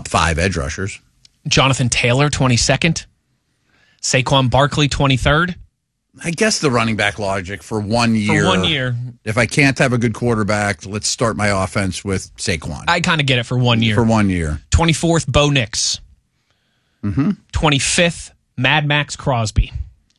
top 5 edge rushers. Jonathan Taylor, 22nd. Saquon Barkley, 23rd. I guess the running back logic for 1 year. For 1 year. If I can't have a good quarterback, let's start my offense with Saquon. I kind of get it for 1 year. For 1 year. 24th, Bo Nix. 25th, Mad Max Crosby.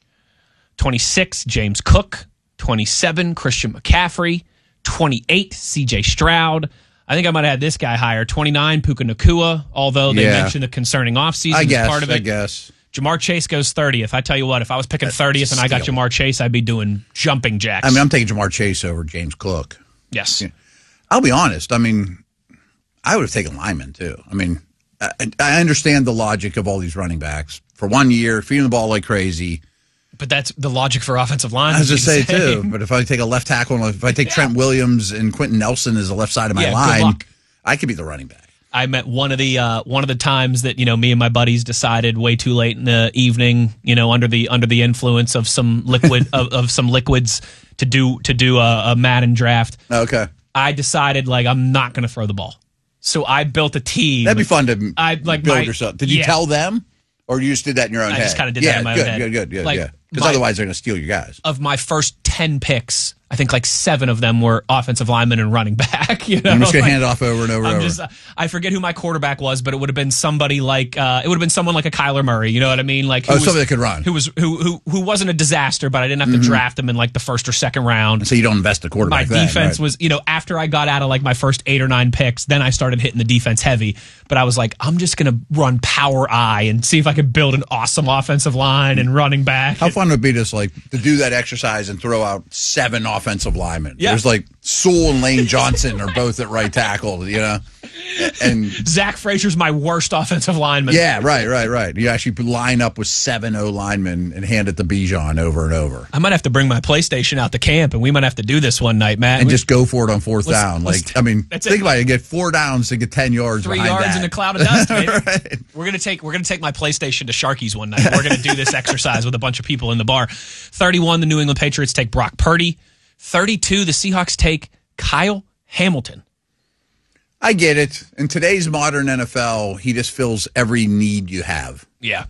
26, James Cook. 27, Christian McCaffrey. 28, C.J. Stroud. I think I might have had this guy higher. 29, Puka Nacua, although they mentioned the concerning offseason as part of it. I guess. Jamar Chase goes 30th. I tell you what, if I was picking 30th and I got Jamar Chase, I'd be doing jumping jacks. I mean, I'm taking Jamar Chase over James Cook. Yes. Yeah. I'll be honest. I mean, I would have taken Lyman, too. I mean, I understand the logic of all these running backs. For 1 year, feeding the ball like crazy. But that's the logic for offensive line. I was just saying, too. But if I take a left tackle, if I take Trent Williams and Quentin Nelson as the left side of my line, I could be the running back. I met one of the times that me and my buddies decided way too late in the evening, under the influence of some liquid of some liquids to do a Madden draft. Okay. I decided I'm not going to throw the ball, so I built a team. That'd be fun to build yourself. Did you tell them, or you just did that in your own head? I just kind of did that in my own head. Good. Because otherwise they're going to steal your guys. Of my first 10 picks, I think 7 of them were offensive linemen and running back. I'm just going to hand it off over and over and over. I forget who my quarterback was, but it would have been somebody someone like a Kyler Murray. You know what I mean? Somebody that could run. Who wasn't a disaster, but I didn't have to draft him in the first or second round. So you don't invest in a quarterback. My defense was, after I got out of my first 8 or 9 picks, then I started hitting the defense heavy. But I was I'm just going to run power I and see if I could build an awesome offensive line and running back. How fun would it be to do that exercise and throw out 7 offensive linemen? Yeah. There's Sewell and Lane Johnson are both at right tackle, and Zach Frazier's my worst offensive lineman. Yeah, right. You actually line up with 7 O linemen and hand it to Bijan over and over. I might have to bring my PlayStation out to camp, and we might have to do this one night, Matt. And just go for it on 4th down. Think about it. You get 4 downs to get 10 yards. 3 yards in a cloud of dust, baby. Right. We're gonna take my PlayStation to Sharky's one night. We're gonna do this exercise with a bunch of people in the bar. 31, the New England Patriots take Brock Purdy. 32, the Seahawks take Kyle Hamilton. I get it. In today's modern NFL, he just fills every need you have. Yeah.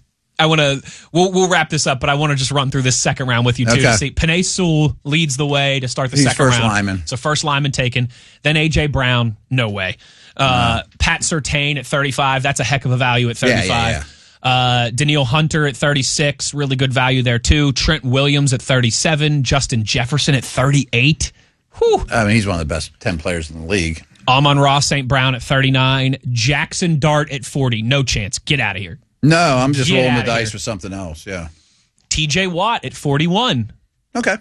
We'll wrap this up, but I want to just run through this second round with you, too. Okay. See, Penei Sewell leads the way to start the second round. First lineman. So first lineman taken. Then A.J. Brown, no way. Pat Surtain at 35. That's a heck of a value at 35. Yeah. Danielle Hunter at 36. Really good value there, too. Trent Williams at 37. Justin Jefferson at 38. Whew. I mean, he's one of the best 10 players in the league. Amon-Ra St. Brown at 39. Jackson Dart at 40. No chance. Get out of here. No, I'm just rolling the dice with something else. Yeah. TJ Watt at 41. Okay.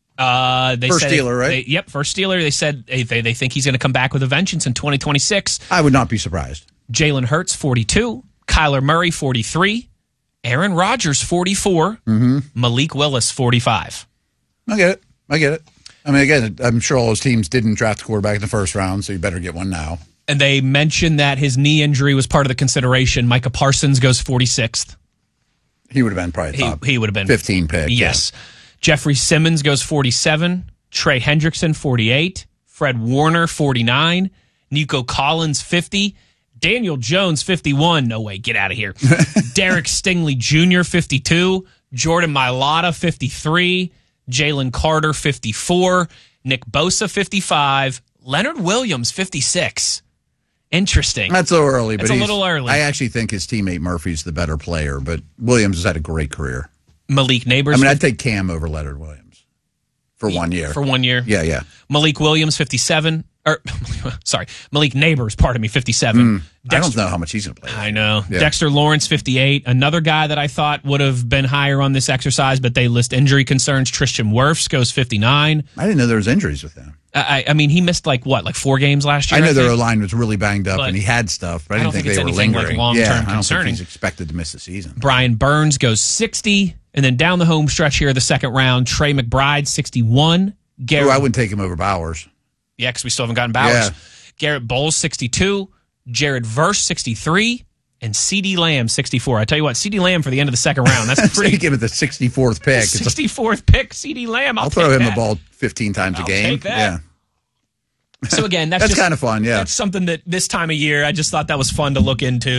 First Steeler, right? First Steeler. They said they think he's going to come back with a vengeance in 2026. I would not be surprised. Jalen Hurts, 42. Kyler Murray, 43. Aaron Rodgers, 44. Malik Willis, 45. I get it. I mean, again, I'm sure all those teams didn't draft a quarterback in the first round, so you better get one now. And they mentioned that his knee injury was part of the consideration. Micah Parsons goes 46th. He would have been probably top. He would have been 15 pick. Yes. Yeah. Jeffrey Simmons goes 47. Trey Hendrickson, 48. Fred Warner, 49. Nico Collins, 50. Daniel Jones, 51. No way. Get out of here. Derek Stingley Jr., 52. Jordan Mailata, 53. Jalen Carter, 54. Nick Bosa, 55. Leonard Williams, 56. Interesting. That's a little early. It's a little early. I actually think his teammate Murphy's the better player, but Williams has had a great career. Malik Neighbors. I mean, I'd take Cam over Leonard Williams for 1 year. For 1 year? Yeah. Malik Williams, 57. Malik Neighbors, 57. I don't know how much he's going to play. I know. Yeah. Dexter Lawrence, 58. Another guy that I thought would have been higher on this exercise, but they list injury concerns. Tristan Wirfs goes 59. I didn't know there was injuries with him. I mean, he missed 4 games last year? I know their line was really banged up and he had stuff, but I didn't think they were lingering. Long-term I don't concerning. think he's expected to miss the season. Brian Burns goes 60. And then down the home stretch here, the second round, Trey McBride, 61. I wouldn't take him over Bowers. Yeah, because we still haven't gotten Bowers. Yeah. Garrett Bowles, 62. Jared Verse, 63. And CeeDee Lamb, 64. I tell you what, CeeDee Lamb for the end of the second round. That's pretty. Give it the 64th pick. 64th pick, CeeDee Lamb. I'll throw him the ball 15 times a game. Take that. Yeah. So again, that's kind of fun. Yeah, that's something that this time of year, I just thought that was fun to look into.